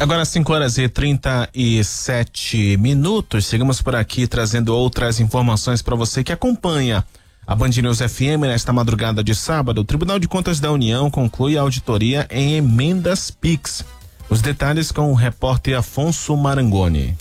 Agora 5h37. Seguimos por aqui trazendo outras informações para você que acompanha a Band News FM. Nesta madrugada de sábado, o Tribunal de Contas da União conclui a auditoria em emendas PIX. Os detalhes com o repórter Afonso Marangoni.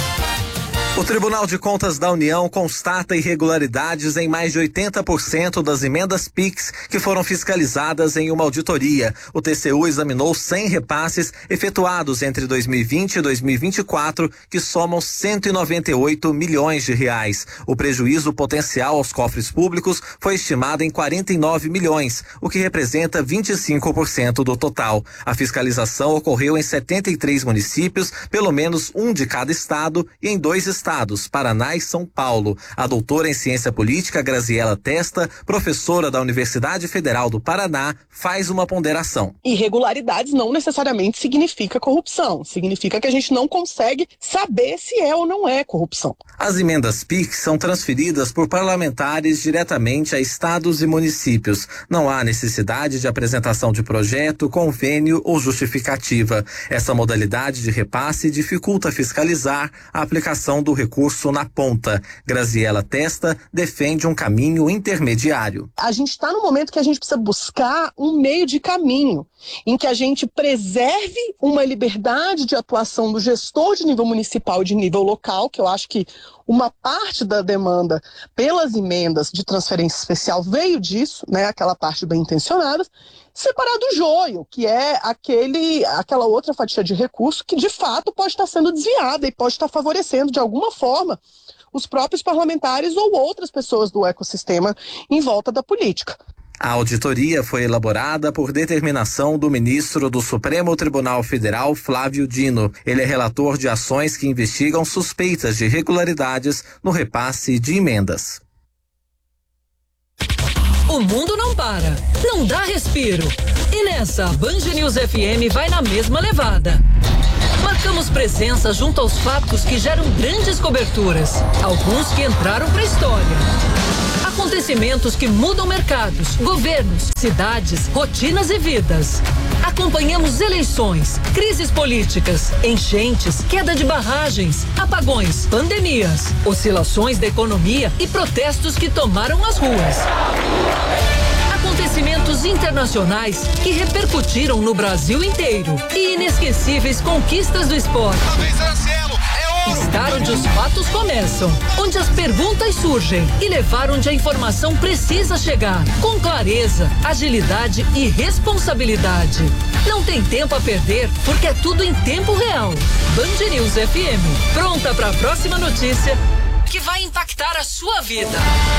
O Tribunal de Contas da União constata irregularidades em mais de 80% das emendas PIX que foram fiscalizadas em uma auditoria. O TCU examinou 100 repasses efetuados entre 2020 e 2024, que somam 198 milhões de reais. O prejuízo potencial aos cofres públicos foi estimado em 49 milhões, o que representa 25% do total. A fiscalização ocorreu em 73 municípios, pelo menos um de cada estado, e em 2 estados, Paraná e São Paulo. A doutora em ciência política, Graziela Testa, professora da Universidade Federal do Paraná, faz uma ponderação. Irregularidades não necessariamente significa corrupção. Significa que a gente não consegue saber se é ou não é corrupção. As emendas PIX são transferidas por parlamentares diretamente a estados e municípios. Não há necessidade de apresentação de projeto, convênio ou justificativa. Essa modalidade de repasse dificulta fiscalizar a aplicação do recurso na ponta. Graziela Testa defende um caminho intermediário. A gente está no momento que a gente precisa buscar um meio de caminho em que a gente preserve uma liberdade de atuação do gestor de nível municipal e de nível local, que eu acho que uma parte da demanda pelas emendas de transferência especial veio disso, né? Aquela parte bem intencionada, separar do joio, que é aquela outra fatia de recurso que de fato pode estar sendo desviada e pode estar favorecendo de alguma forma os próprios parlamentares ou outras pessoas do ecossistema em volta da política. A auditoria foi elaborada por determinação do ministro do Supremo Tribunal Federal, Flávio Dino. Ele é relator de ações que investigam suspeitas de irregularidades no repasse de emendas. O mundo não para, não dá respiro. E nessa, a Band News FM vai na mesma levada. Marcamos presença junto aos fatos que geram grandes coberturas, alguns que entraram para a história. Acontecimentos que mudam mercados, governos, cidades, rotinas e vidas. Acompanhamos eleições, crises políticas, enchentes, queda de barragens, apagões, pandemias, oscilações da economia e protestos que tomaram as ruas. Acontecimentos internacionais que repercutiram no Brasil inteiro e inesquecíveis conquistas do esporte. Estar onde os fatos começam, onde as perguntas surgem e levar onde a informação precisa chegar, com clareza, agilidade e responsabilidade. Não tem tempo a perder, porque é tudo em tempo real. Band News FM, pronta para a próxima notícia que vai impactar a sua vida.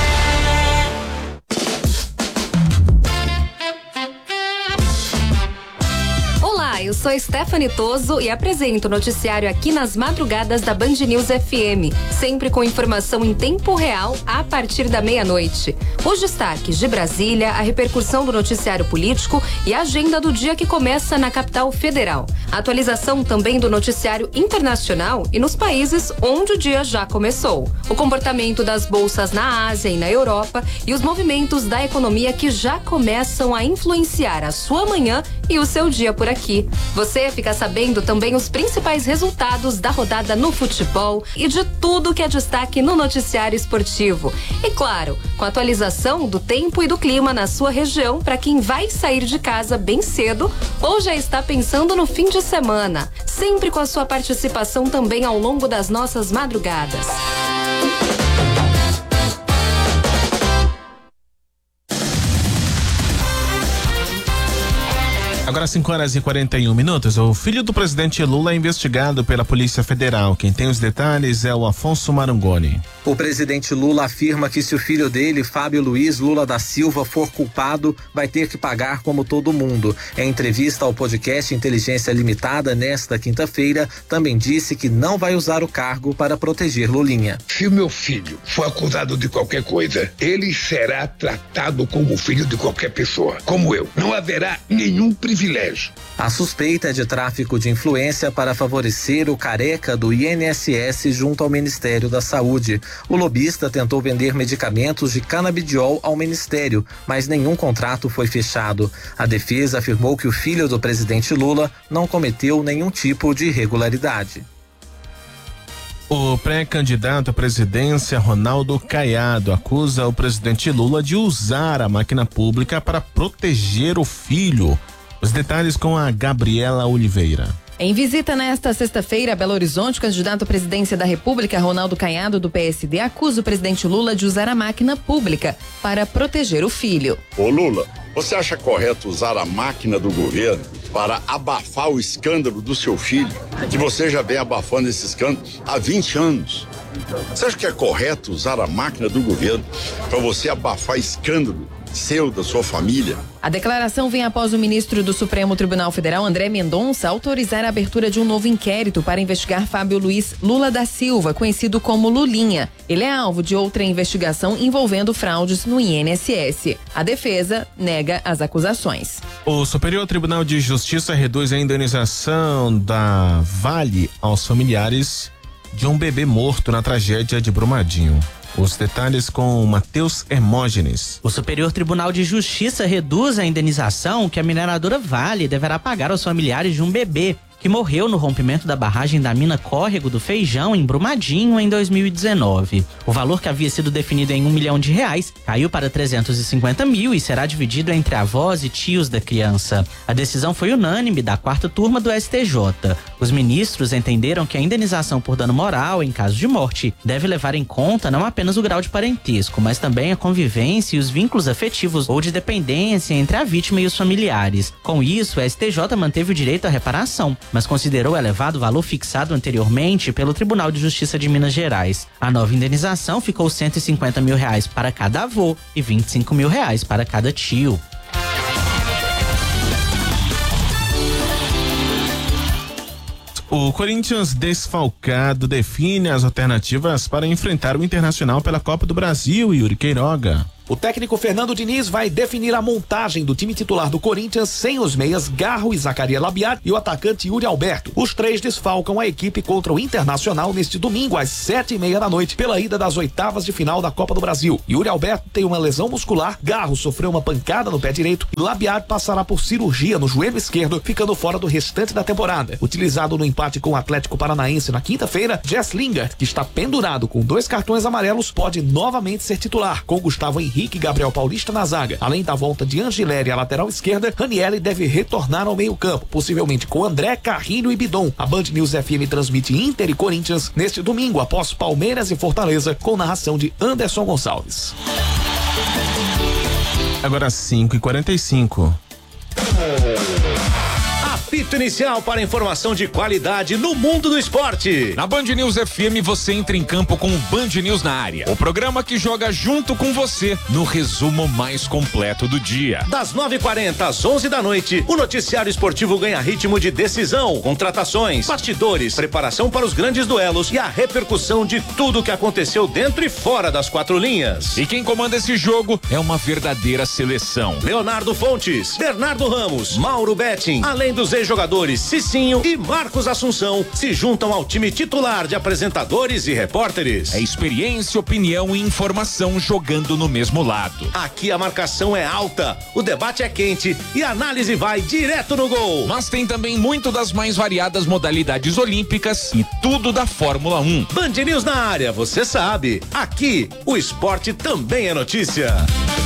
Olá, eu sou Stephanie Toso e apresento o noticiário aqui nas madrugadas da Band News FM, sempre com informação em tempo real a partir da meia-noite. Os destaques de Brasília, a repercussão do noticiário político e a agenda do dia que começa na capital federal. A atualização também do noticiário internacional e nos países onde o dia já começou. O comportamento das bolsas na Ásia e na Europa e os movimentos da economia que já começam a influenciar a sua manhã e o seu dia por aqui. Você fica sabendo também os principais resultados da rodada no futebol e de tudo que é destaque no noticiário esportivo. E claro, com a atualização do tempo e do clima na sua região para quem vai sair de casa bem cedo ou já está pensando no fim de semana. Sempre com a sua participação também ao longo das nossas madrugadas. Agora 5h41. O filho do presidente Lula é investigado pela Polícia Federal. Quem tem os detalhes é o Afonso Marangoni. O presidente Lula afirma que se o filho dele, Fábio Luiz Lula da Silva, for culpado, vai ter que pagar como todo mundo. Em entrevista ao podcast Inteligência Limitada nesta quinta-feira, também disse que não vai usar o cargo para proteger Lulinha. Se o meu filho for acusado de qualquer coisa, ele será tratado como filho de qualquer pessoa, como eu. Não haverá nenhum princípio privilégio. A suspeita é de tráfico de influência para favorecer o Careca do INSS junto ao Ministério da Saúde. O lobista tentou vender medicamentos de canabidiol ao Ministério, mas nenhum contrato foi fechado. A defesa afirmou que o filho do presidente Lula não cometeu nenhum tipo de irregularidade. O pré-candidato à presidência, Ronaldo Caiado, acusa o presidente Lula de usar a máquina pública para proteger o filho. Os detalhes com a Gabriela Oliveira. Em visita nesta sexta-feira a Belo Horizonte, o candidato à presidência da República, Ronaldo Caiado, do PSD, acusa o presidente Lula de usar a máquina pública para proteger o filho. Ô Lula, você acha correto usar a máquina do governo para abafar o escândalo do seu filho, que você já vem abafando esse escândalo há 20 anos? Você acha que é correto usar a máquina do governo para você abafar escândalo seu, da sua família? A declaração vem após o ministro do Supremo Tribunal Federal, André Mendonça, autorizar a abertura de um novo inquérito para investigar Fábio Luiz Lula da Silva, conhecido como Lulinha. Ele é alvo de outra investigação envolvendo fraudes no INSS. A defesa nega as acusações. O Superior Tribunal de Justiça reduz a indenização da Vale aos familiares de um bebê morto na tragédia de Brumadinho. Os detalhes com Matheus Hermógenes. O Superior Tribunal de Justiça reduz a indenização que a mineradora Vale deverá pagar aos familiares de um bebê que morreu no rompimento da barragem da mina Córrego do Feijão, em Brumadinho, em 2019. O valor, que havia sido definido em R$1 milhão, caiu para 350 mil e será dividido entre avós e tios da criança. A decisão foi unânime da 4ª turma do STJ. Os ministros entenderam que a indenização por dano moral, em caso de morte, deve levar em conta não apenas o grau de parentesco, mas também a convivência e os vínculos afetivos ou de dependência entre a vítima e os familiares. Com isso, o STJ manteve o direito à reparação, mas considerou elevado o valor fixado anteriormente pelo Tribunal de Justiça de Minas Gerais. A nova indenização ficou R$150 mil para cada avô e R$25 mil para cada tio. O Corinthians desfalcado define as alternativas para enfrentar o Internacional pela Copa do Brasil, Yuri Queiroga. O técnico Fernando Diniz vai definir a montagem do time titular do Corinthians sem os meias Garro e Zacarias Labiat e o atacante Yuri Alberto. Os três desfalcam a equipe contra o Internacional neste domingo às 7:30 da noite pela ida das oitavas de final da Copa do Brasil. Yuri Alberto tem uma lesão muscular, Garro sofreu uma pancada no pé direito e Labiat passará por cirurgia no joelho esquerdo, ficando fora do restante da temporada. Utilizado no empate com o Atlético Paranaense na quinta-feira, Jess Lingard, que está pendurado com 2 cartões amarelos, pode novamente ser titular, com Gustavo Henrique e Gabriel Paulista na zaga. Além da volta de Angileri à lateral esquerda, Ranieri deve retornar ao meio-campo, possivelmente com André, Carrilho e Bidon. A Band News FM transmite Inter e Corinthians neste domingo, após Palmeiras e Fortaleza, com narração de Anderson Gonçalves. Agora 5h45. Apito inicial para informação de qualidade no mundo do esporte. Na Band News FM você entra em campo com o Band News na área. O programa que joga junto com você no resumo mais completo do dia. Das 9h40 às 11 da noite, o noticiário esportivo ganha ritmo de decisão, contratações, bastidores, preparação para os grandes duelos e a repercussão de tudo que aconteceu dentro e fora das 4 linhas. E quem comanda esse jogo é uma verdadeira seleção. Leonardo Fontes, Bernardo Ramos, Mauro Betting, além dos ex-jogadores Cicinho e Marcos Assunção, se juntam ao time titular de apresentadores e repórteres. É experiência, opinião e informação jogando no mesmo lado. Aqui a marcação é alta, o debate é quente e a análise vai direto no gol. Mas tem também muito das mais variadas modalidades olímpicas e tudo da Fórmula 1. Band News na área, você sabe. Aqui, o esporte também é notícia.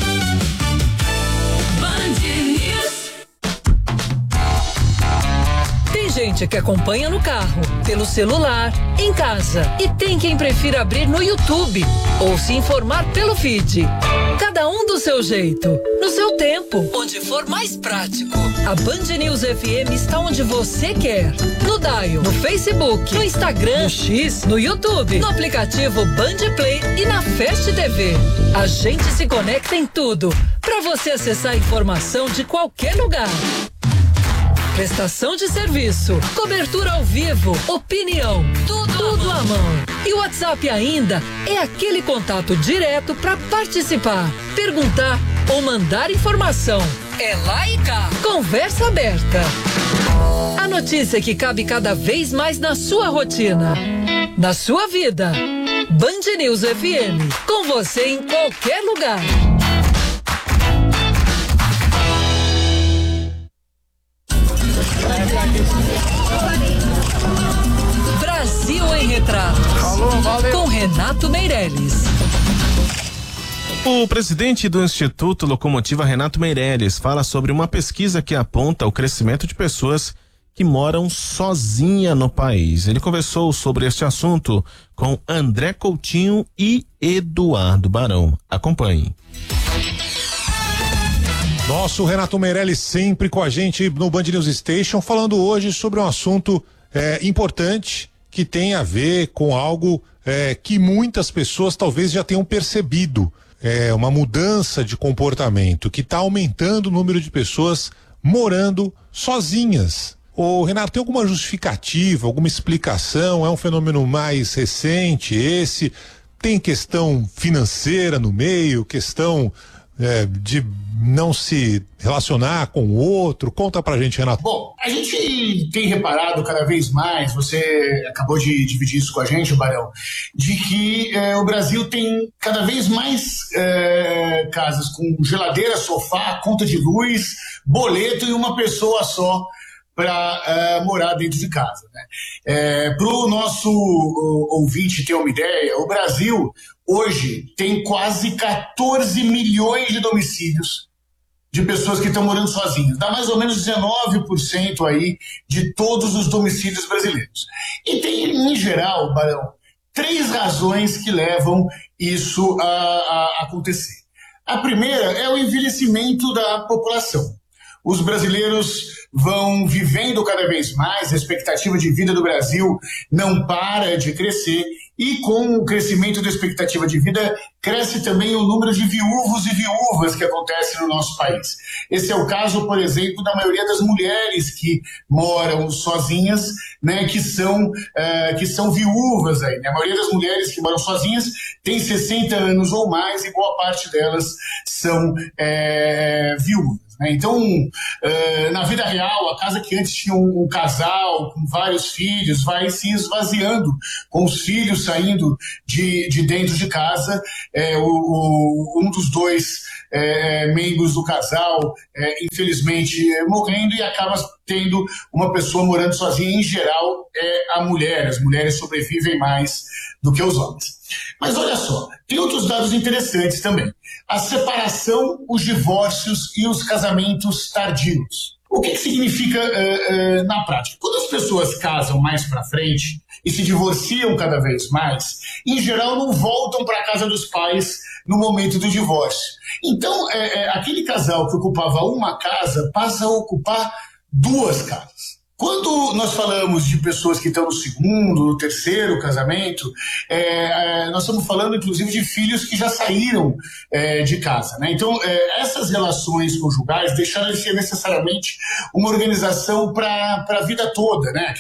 Gente que acompanha no carro, pelo celular, em casa e tem quem prefira abrir no YouTube ou se informar pelo feed. Cada um do seu jeito, no seu tempo, onde for mais prático. A Band News FM está onde você quer. No Dial, no Facebook, no Instagram, no X, no YouTube, no aplicativo Band Play e na Fast TV. A gente se conecta em tudo para você acessar a informação de qualquer lugar. Prestação de serviço, cobertura ao vivo, opinião, tudo à mão. E o WhatsApp ainda é aquele contato direto para participar, perguntar ou mandar informação. É lá e cá. Conversa aberta. A notícia que cabe cada vez mais na sua rotina, na sua vida. Band News FM. Com você em qualquer lugar. Brasil em Retratos. Com Renato Meireles. O presidente do Instituto Locomotiva, Renato Meireles, fala sobre uma pesquisa que aponta o crescimento de pessoas que moram sozinha no país. Ele conversou sobre este assunto com André Coutinho e Eduardo Barão. Acompanhe. Nosso Renato Meireles sempre com a gente no Band News Station, falando hoje sobre um assunto importante que tem a ver com algo que muitas pessoas talvez já tenham percebido. Uma mudança de comportamento que está aumentando o número de pessoas morando sozinhas. Ô, Renato, tem alguma justificativa, alguma explicação? É um fenômeno mais recente esse? Tem questão financeira no meio, questão de não se relacionar com o outro? Conta pra gente, Renato. Bom, a gente tem reparado cada vez mais, você acabou de dividir isso com a gente, Barão, de que o Brasil tem cada vez mais casas com geladeira, sofá, conta de luz, boleto e uma pessoa só para morar dentro de casa, né? Para o nosso ouvinte ter uma ideia, o Brasil hoje tem quase 14 milhões de domicílios de pessoas que estão morando sozinhas. Dá mais ou menos 19% aí de todos os domicílios brasileiros. E tem, em geral, Barão, 3 razões que levam isso a acontecer. A primeira é o envelhecimento da população. Os brasileiros vão vivendo cada vez mais, a expectativa de vida do Brasil não para de crescer e com o crescimento da expectativa de vida cresce também o número de viúvos e viúvas que acontece no nosso país. Esse é o caso, por exemplo, da maioria das mulheres que moram sozinhas, né, que são viúvas aí, né? A maioria das mulheres que moram sozinhas tem 60 anos ou mais e boa parte delas são viúvas. Então, na vida real, a casa que antes tinha um casal com vários filhos vai se esvaziando, com os filhos saindo de dentro de casa, um dos 2 membros do casal, infelizmente, morrendo e acaba tendo uma pessoa morando sozinha. Em geral, a mulher. As mulheres sobrevivem mais do que os homens. Mas olha só, tem outros dados interessantes também. A separação, os divórcios e os casamentos tardios. O que significa na prática? Quando as pessoas casam mais para frente e se divorciam cada vez mais, em geral não voltam para a casa dos pais no momento do divórcio. Então, aquele casal que ocupava uma casa passa a ocupar 2 casas. Quando nós falamos de pessoas que estão no 2º, no 3º casamento, nós estamos falando, inclusive, de filhos que já saíram de casa, né? Então, essas relações conjugais deixaram de ser necessariamente uma organização para a vida toda, né?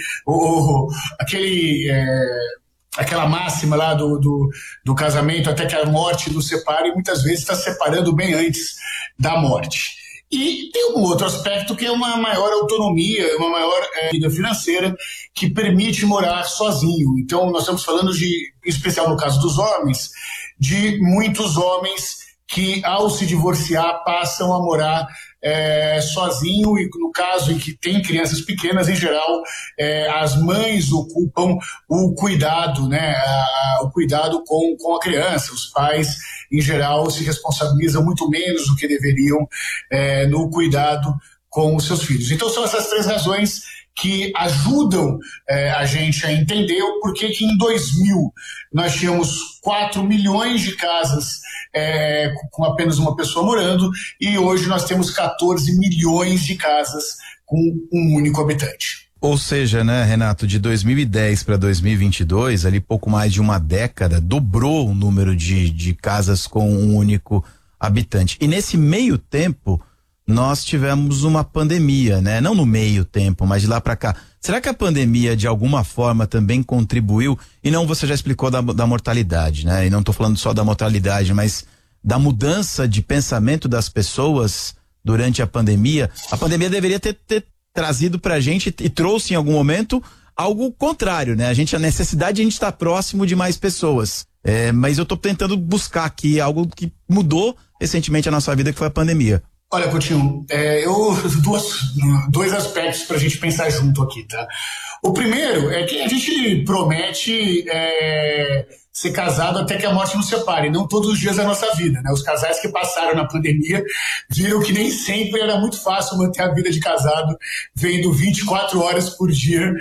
Aquela máxima lá do casamento até que a morte nos separe, muitas vezes está separando bem antes da morte. E tem um outro aspecto que é uma maior autonomia, uma maior vida financeira que permite morar sozinho. Então nós estamos falando em especial no caso dos homens, de muitos homens que ao se divorciar passam a morar sozinho e no caso em que tem crianças pequenas, em geral, as mães ocupam o cuidado, né? O cuidado com a criança. Os pais, em geral, se responsabilizam muito menos do que deveriam no cuidado com os seus filhos. Então são essas 3 razões que ajudam a gente a entender o porquê que em 2000 nós tínhamos 4 milhões de casas com apenas uma pessoa morando e hoje nós temos 14 milhões de casas com um único habitante. Ou seja, né, Renato, de 2010 para 2022, ali pouco mais de uma década, dobrou o número de casas com um único habitante. E nesse meio tempo, nós tivemos uma pandemia, né? Não no meio tempo, mas de lá para cá. Será que a pandemia de alguma forma também contribuiu? E não, você já explicou da mortalidade, né? E não estou falando só da mortalidade, mas da mudança de pensamento das pessoas durante a pandemia deveria ter trazido pra gente e trouxe em algum momento algo contrário, né? A necessidade de a gente estar próximo de mais pessoas. Mas eu tô tentando buscar aqui algo que mudou recentemente a nossa vida, que foi a pandemia. Olha, Coutinho, dois aspectos pra gente pensar junto aqui, tá? O primeiro é que a gente promete ser casado até que a morte nos separe, não todos os dias da nossa vida, né? Os casais que passaram na pandemia viram que nem sempre era muito fácil manter a vida de casado, vendo 24 horas por dia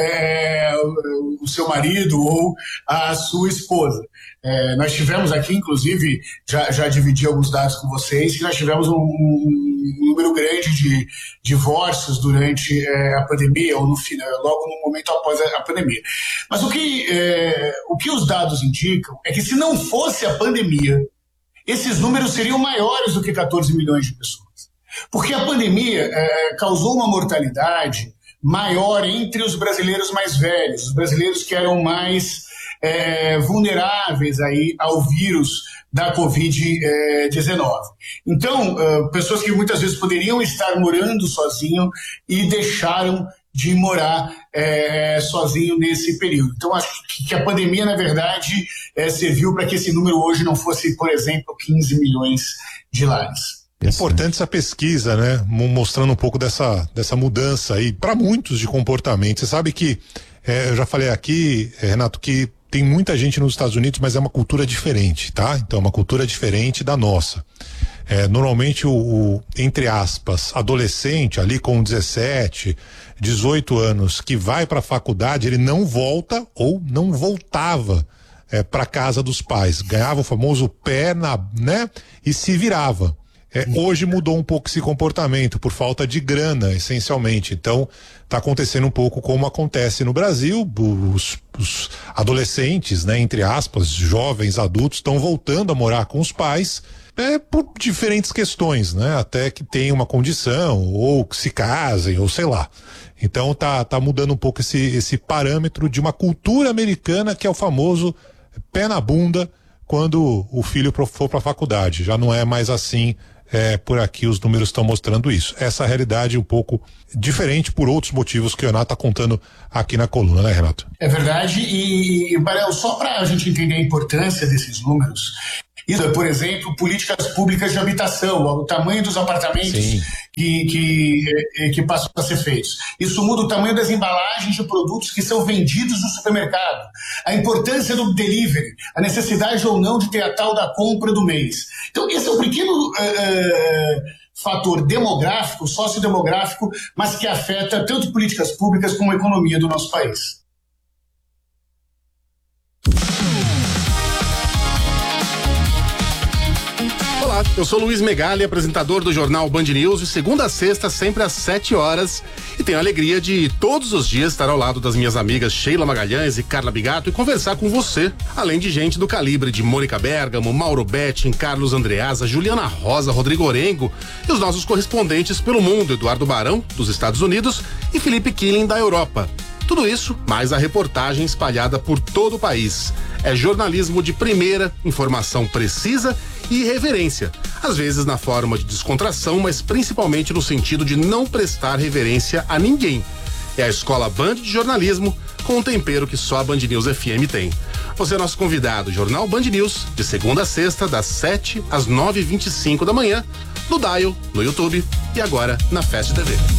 o seu marido ou a sua esposa. Nós tivemos aqui, inclusive, já dividi alguns dados com vocês, que nós tivemos um número grande de divórcios durante a pandemia, ou logo no momento após a pandemia. Mas o que os dados indicam é que, se não fosse a pandemia, esses números seriam maiores do que 14 milhões de pessoas. Porque a pandemia causou uma mortalidade maior entre os brasileiros mais velhos, os brasileiros que eram mais vulneráveis aí ao vírus da Covid-19. Então, pessoas que muitas vezes poderiam estar morando sozinho e deixaram de morar sozinho nesse período. Então, acho que a pandemia, na verdade, serviu para que esse número hoje não fosse, por exemplo, 15 milhões de lares. É importante essa pesquisa, né? Mostrando um pouco dessa mudança aí, para muitos, de comportamento. Você sabe que, eu já falei aqui, Renato, que tem muita gente nos Estados Unidos, mas é uma cultura diferente, tá? Então é uma cultura diferente da nossa. Normalmente entre aspas, adolescente ali com 17, 18 anos que vai para a faculdade, ele não volta ou não voltava para casa dos pais. Ganhava o famoso pé né? E se virava. Hoje mudou um pouco esse comportamento por falta de grana, essencialmente. Então, está acontecendo um pouco como acontece no Brasil. Os adolescentes, né, entre aspas, jovens, adultos, estão voltando a morar com os pais por diferentes questões, né? Até que tenham uma condição, ou que se casem, ou sei lá. Então, tá mudando um pouco esse parâmetro de uma cultura americana, que é o famoso pé na bunda quando o filho for para a faculdade. Já não é mais assim. Por aqui os números estão mostrando isso. Essa realidade um pouco diferente por outros motivos que o Renato está contando aqui na coluna, né, Renato? É verdade, e Barel, só para a gente entender a importância desses números, isso é, por exemplo, políticas públicas de habitação, o tamanho dos apartamentos que passam a ser feitos. Isso muda o tamanho das embalagens de produtos que são vendidos no supermercado, a importância do delivery, a necessidade ou não de ter a tal da compra do mês. Então, esse é um pequeno fator demográfico, sociodemográfico, mas que afeta tanto políticas públicas como a economia do nosso país. Olá, eu sou Luiz Megali, apresentador do jornal Band News, de segunda a sexta, sempre às 7 horas. E tenho a alegria de todos os dias estar ao lado das minhas amigas Sheila Magalhães e Carla Bigato e conversar com você, além de gente do calibre de Mônica Bergamo, Mauro Betting, Carlos Andreasa, Juliana Rosa, Rodrigo Orengo e os nossos correspondentes pelo mundo, Eduardo Barão, dos Estados Unidos, e Felipe Killing, da Europa. Tudo isso, mais a reportagem espalhada por todo o país. É jornalismo de primeira, informação precisa e irreverência. Às vezes na forma de descontração, mas principalmente no sentido de não prestar reverência a ninguém. É a Escola Band de Jornalismo, com um tempero que só a Band News FM tem. Você é nosso convidado, Jornal Band News, de segunda a sexta, das 7 às 9h25 da manhã, no Dial, no YouTube e agora na Fast TV.